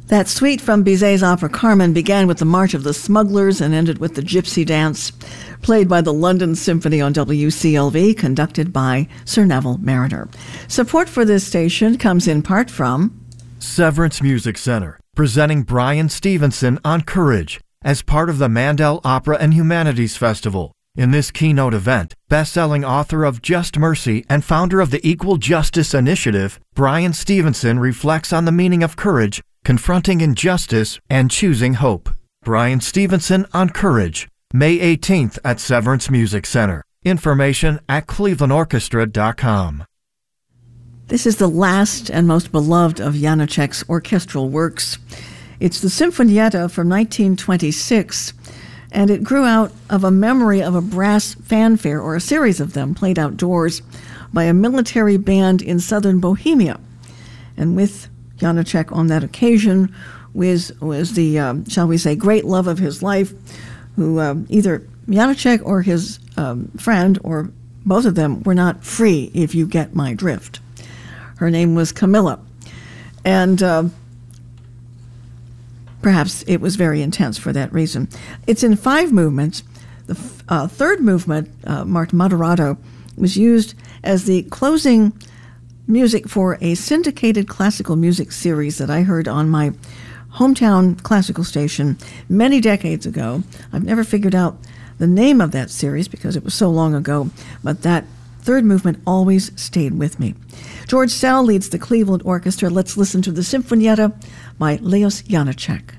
That suite from Bizet's opera Carmen began with the March of the Smugglers and ended with the Gypsy Dance, played by the London Symphony on WCLV, conducted by Sir Neville Marriner. Support for this station comes in part from Severance Music Center, presenting Brian Stevenson on Courage as part of the Mandel Opera and Humanities Festival. In this keynote event, best-selling author of Just Mercy and founder of the Equal Justice Initiative, Brian Stevenson reflects on the meaning of courage, confronting injustice, and choosing hope. Brian Stevenson on Courage, May 18th at Severance Music Center. Information at clevelandorchestra.com. This is the last and most beloved of Janacek's orchestral works. It's the Sinfonietta from 1926, and it grew out of a memory of a brass fanfare, or a series of them, played outdoors by a military band in southern Bohemia. And with Janacek on that occasion was the, shall we say, great love of his life, who either Janacek or his friend, or both of them, were not free, if you get my drift. Her name was Camilla. And perhaps it was very intense for that reason. It's in 5 movements. The third movement, marked Moderato, was used as the closing music for a syndicated classical music series that I heard on my hometown classical station many decades ago. I've never figured out the name of that series because it was so long ago, but that third movement always stayed with me. George Sell leads the Cleveland Orchestra. Let's listen to the Sinfonietta by Leos Janacek.